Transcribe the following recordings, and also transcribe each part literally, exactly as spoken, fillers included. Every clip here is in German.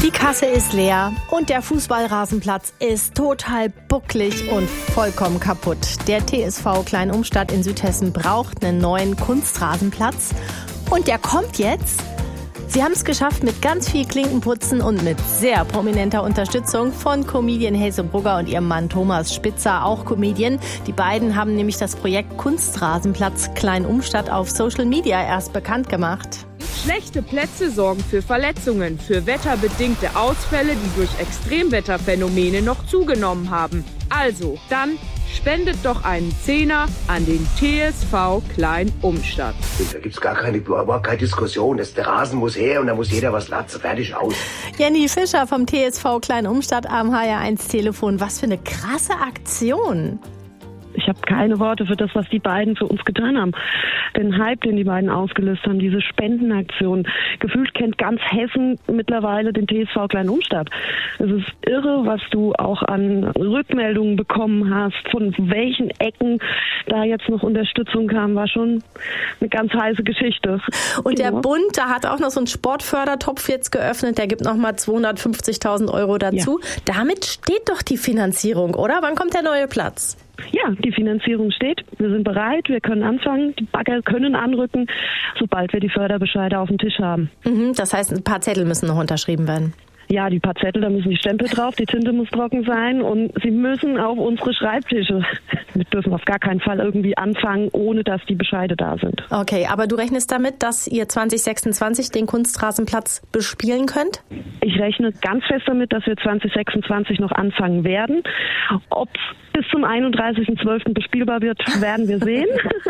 Die Kasse ist leer und der Fußballrasenplatz ist total bucklig und vollkommen kaputt. Der T S V Klein-Umstadt in Südhessen braucht einen neuen Kunstrasenplatz und der kommt jetzt. Sie haben es geschafft mit ganz viel Klinkenputzen und mit sehr prominenter Unterstützung von Comedian Hazel Brugger und ihrem Mann Thomas Spitzer, auch Comedian. Die beiden haben nämlich das Projekt Kunstrasenplatz Klein-Umstadt auf Social Media erst bekannt gemacht. Schlechte Plätze sorgen für Verletzungen, für wetterbedingte Ausfälle, die durch Extremwetterphänomene noch zugenommen haben. Also, dann spendet doch einen Zehner an den T S V Klein-Umstadt. Da gibt's gar keine, überhaupt keine Diskussion. Das, der Rasen muss her und da muss jeder was latzen. Fertig, aus. Jenny Fischer vom T S V Klein-Umstadt am H R eins Telefon. Was für eine krasse Aktion. Ich habe keine Worte für das, was die beiden für uns getan haben. Den Hype, den die beiden ausgelöst haben, diese Spendenaktion. Gefühlt kennt ganz Hessen mittlerweile den T S V Klein-Umstadt. Es ist irre, was du auch an Rückmeldungen bekommen hast, von welchen Ecken da jetzt noch Unterstützung kam, war schon eine ganz heiße Geschichte. Und der Genau. Bund, da hat auch noch so einen Sportfördertopf jetzt geöffnet, der gibt nochmal zweihundertfünfzigtausend Euro dazu. Ja. Damit steht doch die Finanzierung, oder? Wann kommt der neue Platz? Ja, die Finanzierung steht. Wir sind bereit, wir können anfangen. Die Bagger können anrücken, sobald wir die Förderbescheide auf dem Tisch haben. Mhm, das heißt, ein paar Zettel müssen noch unterschrieben werden. Ja, die paar Zettel, da müssen die Stempel drauf, die Tinte muss trocken sein und sie müssen auf unsere Schreibtische. Wir dürfen auf gar keinen Fall irgendwie anfangen, ohne dass die Bescheide da sind. Okay, aber du rechnest damit, dass ihr zwanzig sechsundzwanzig den Kunstrasenplatz bespielen könnt? Ich rechne ganz fest damit, dass wir zwanzig sechsundzwanzig noch anfangen werden. Ob es bis zum einunddreißigsten zwölften bespielbar wird, werden wir sehen.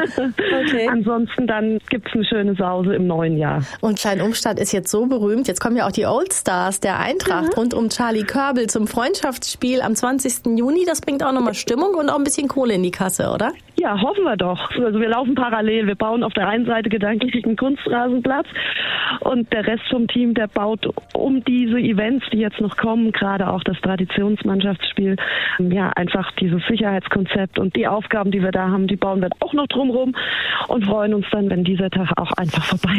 Okay. Ansonsten dann gibt's eine schöne Sause im neuen Jahr. Und Klein-Umstadt ist jetzt so berühmt. Jetzt kommen ja auch die Oldstars der Eintracht Ja. rund um Charlie Körbel zum Freundschaftsspiel am zwanzigsten Juni. Das bringt auch nochmal Stimmung und auch ein bisschen Kohle in die Kasse, oder? Ja, hoffen wir doch. Also wir laufen parallel. Wir bauen auf der einen Seite gedanklich einen Kunstrasenplatz und der Rest vom Team, der baut um diese Events, die jetzt noch kommen, gerade auch das Traditionsmannschaftsspiel, ja, einfach dieses Sicherheitskonzept und die Aufgaben, die wir da haben, die bauen wir auch noch drumherum und freuen uns dann, wenn dieser Tag auch einfach vorbei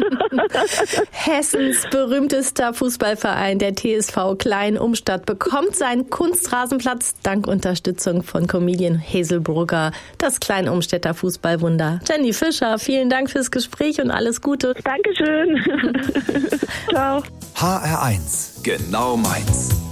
ist. Hessens berühmtester Fußballverein, der T S V Klein-Umstadt, bekommt seinen Kunstrasenplatz dank Unterstützung von Comedian Hazel Brugger. Das Klein-Umstädter Fußballwunder. Jenny Fischer, vielen Dank fürs Gespräch und alles Gute. Dankeschön. Ciao. H R eins, genau meins.